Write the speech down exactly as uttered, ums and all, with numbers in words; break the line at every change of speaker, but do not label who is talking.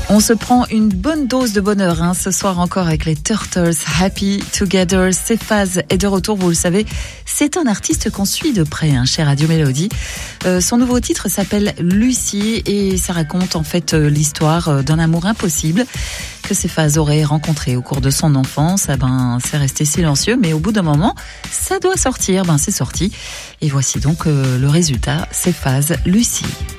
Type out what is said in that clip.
On se prend une bonne dose de bonheur hein, ce soir encore avec les Turtles, Happy Together. Cephas est de retour, vous le savez, c'est un artiste qu'on suit de près hein, chez Radio Mélodie. Euh, son nouveau titre s'appelle Lucie et ça raconte en fait euh, l'histoire euh, d'un amour impossible que Cephas aurait rencontré au cours de son enfance. Ah ben, c'est resté silencieux, mais au bout d'un moment, ça doit sortir. Ben, c'est sorti. Et voici donc euh, le résultat, Cephas, Lucie.